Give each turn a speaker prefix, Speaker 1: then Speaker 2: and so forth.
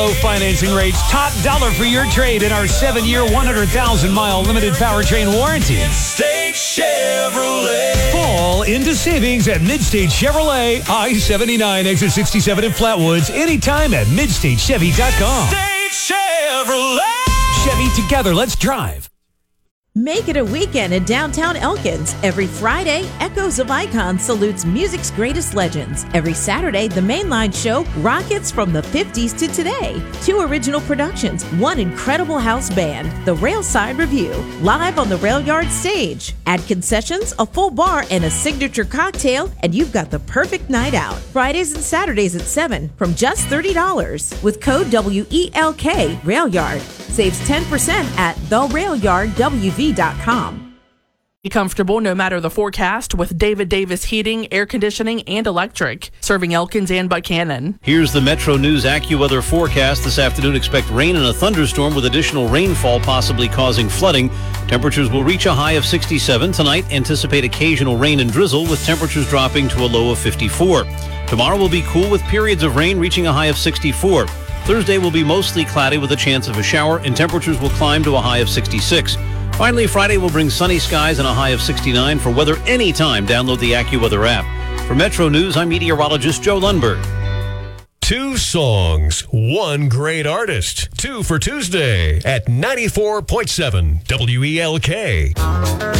Speaker 1: Low financing rates, top dollar for your trade in our 7-year, 100,000-mile limited powertrain warranty.
Speaker 2: Midstate Chevrolet.
Speaker 1: Fall into savings at Midstate Chevrolet, I-79, exit 67 in Flatwoods. Anytime at MidstateChevy.com.
Speaker 2: Midstate Chevrolet.
Speaker 1: Chevy, together, let's drive.
Speaker 3: Make it a weekend in downtown Elkins. Every Friday, Echoes of Icon salutes music's greatest legends. Every Saturday, the Mainline Show rockets from the 50s to today. 2 original productions, 1 incredible house band, the Railside Review, live on the Rail Yard stage. Add concessions, a full bar, and a signature cocktail, and you've got the perfect night out. Fridays and Saturdays at 7 from just $30. With code WELK, Rail Yard. Saves 10% at therailyardwv.com.
Speaker 4: Be comfortable no matter the forecast with David Davis Heating, Air Conditioning, and Electric, serving Elkins and Buchanan.
Speaker 5: Here's the Metro News AccuWeather forecast. This afternoon, expect rain and a thunderstorm with additional rainfall possibly causing flooding. Temperatures will reach a high of 67. Tonight, anticipate occasional rain and drizzle with temperatures dropping to a low of 54. Tomorrow will be cool with periods of rain reaching a high of 64. Thursday will be mostly cloudy with a chance of a shower, and temperatures will climb to a high of 66. Finally, Friday will bring sunny skies and a high of 69. For weather anytime, download the AccuWeather app. For Metro News, I'm meteorologist Joe Lundberg.
Speaker 6: 2 songs, 1 great artist. 2 for Tuesday at 94.7 WELK.